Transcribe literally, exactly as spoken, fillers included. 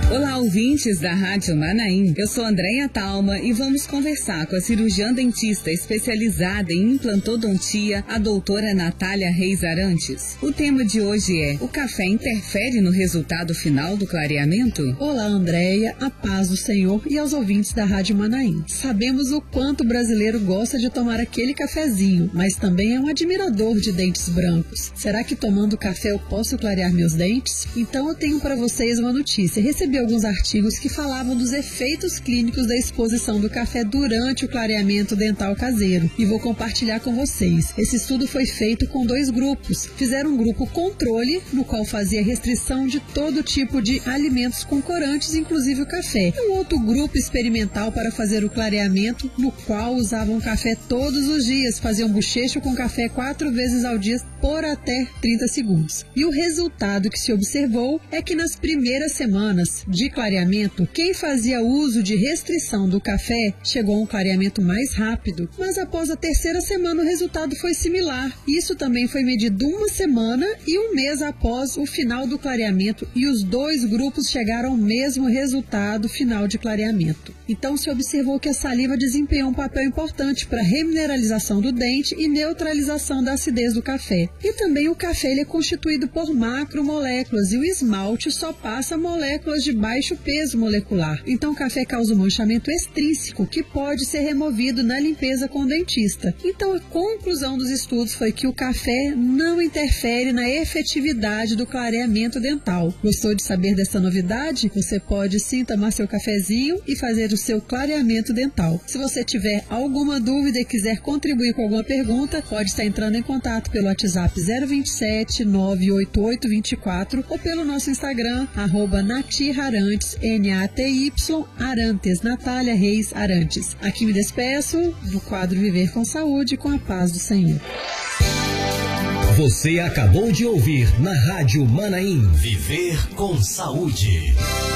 Olá, ouvintes da Rádio Manaim. Eu sou Andréia Talma e vamos conversar com a cirurgiã dentista especializada em implantodontia, a doutora Natália Reis Arantes. O tema de hoje é: o café interfere no resultado final do clareamento? Olá, Andréia, a paz do Senhor e aos ouvintes da Rádio Manaim. Sabemos o quanto o brasileiro gosta de tomar aquele cafezinho, mas também é um admirador de dentes brancos. Será que tomando café eu posso clarear meus dentes? Então eu tenho para vocês uma notícia. Recebi alguns artigos que falavam dos efeitos clínicos da exposição do café durante o clareamento dental caseiro e vou compartilhar com vocês. Esse estudo foi feito com dois grupos. Fizeram um grupo controle, no qual fazia restrição de todo tipo de alimentos com corantes, inclusive o café. E um outro grupo experimental para fazer o clareamento, no qual usavam café todos os dias, faziam bochecho com café quatro vezes ao dia por até trinta segundos. E o resultado que se observou é que nas primeiras semanas de clareamento, quem fazia uso de restrição do café chegou a um clareamento mais rápido, mas após a terceira semana o resultado foi similar. Isso também foi medido uma semana e um mês após o final do clareamento e os dois grupos chegaram ao mesmo resultado final de clareamento. Então se observou que a saliva desempenhou um papel importante para a remineralização do dente e neutralização da acidez do café. E também o café ele é constituído por macromoléculas e o esmalte só passa moléculas de baixo peso molecular. Então o café causa um manchamento extrínseco que pode ser removido na limpeza com o dentista. Então a conclusão dos estudos foi que o café não interfere na efetividade do clareamento dental. Gostou de saber dessa novidade? Você pode sim tomar seu cafezinho e fazer o seu clareamento dental. Se você tiver alguma dúvida e quiser contribuir com alguma pergunta, pode estar entrando em contato pelo WhatsApp zero vinte e sete, nove oito oito, vinte e quatro ou pelo nosso Instagram, arroba Naty Arantes, N A T Y Arantes, Natália Reis Arantes. Aqui me despeço do quadro Viver com Saúde, com a paz do Senhor. Você acabou de ouvir na Rádio Manaim Viver com Saúde.